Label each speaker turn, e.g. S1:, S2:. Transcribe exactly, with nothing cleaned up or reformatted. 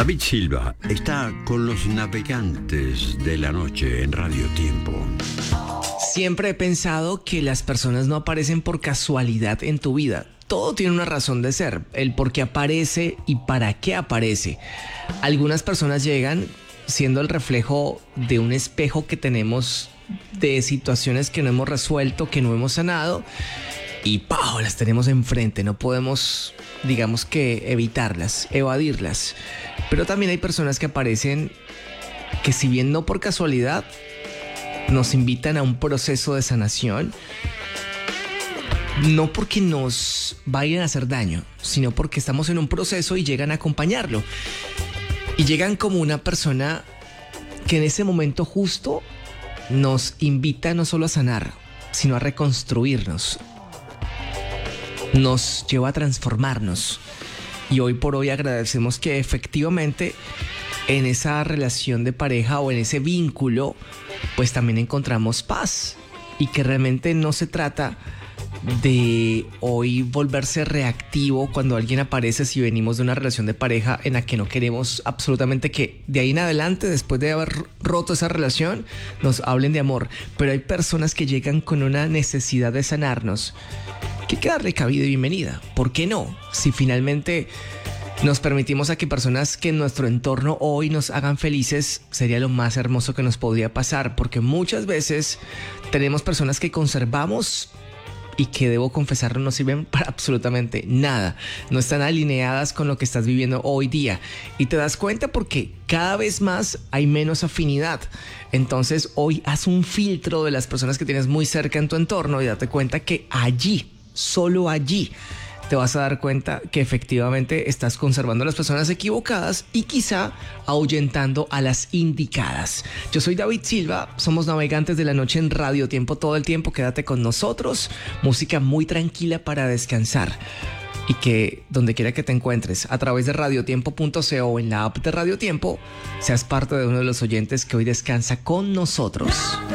S1: David Silva está con los navegantes de la noche en Radio Tiempo.
S2: Siempre he pensado que las personas no aparecen por casualidad en tu vida. Todo tiene una razón de ser, el por qué aparece y para qué aparece. Algunas personas llegan siendo el reflejo de un espejo que tenemos de situaciones que no hemos resuelto, que no hemos sanado, y ¡pau!, las tenemos enfrente. No podemos, digamos que, evitarlas, evadirlas. Pero también hay personas que aparecen que, si bien no por casualidad, nos invitan a un proceso de sanación, no porque nos vayan a hacer daño, sino porque estamos en un proceso y llegan a acompañarlo. Y llegan como una persona que en ese momento justo nos invita no solo a sanar, sino a reconstruirnos. Nos lleva a transformarnos. Y hoy por hoy agradecemos que efectivamente en esa relación de pareja o en ese vínculo, pues también encontramos paz. Y que realmente no se trata de hoy volverse reactivo cuando alguien aparece, si venimos de una relación de pareja en la que no queremos absolutamente que de ahí en adelante, después de haber roto esa relación, nos hablen de amor. Pero hay personas que llegan con una necesidad de sanarnos, que hay que darle cabida y bienvenida. ¿Por qué no? Si finalmente nos permitimos a que personas que en nuestro entorno hoy nos hagan felices, sería lo más hermoso que nos podría pasar, porque muchas veces tenemos personas que conservamos y que, debo confesarlo, no sirven para absolutamente nada. No están alineadas con lo que estás viviendo hoy día. Y te das cuenta porque cada vez más hay menos afinidad. Entonces hoy haz un filtro de las personas que tienes muy cerca en tu entorno y date cuenta que allí, solo allí, te vas a dar cuenta que efectivamente estás conservando a las personas equivocadas y quizá ahuyentando a las indicadas. Yo soy David Silva, somos navegantes de la noche en Radio Tiempo todo el tiempo. Quédate con nosotros, música muy tranquila para descansar. Y que donde quiera que te encuentres, a través de radiotiempo punto co o en la app de Radio Tiempo, seas parte de uno de los oyentes que hoy descansa con nosotros.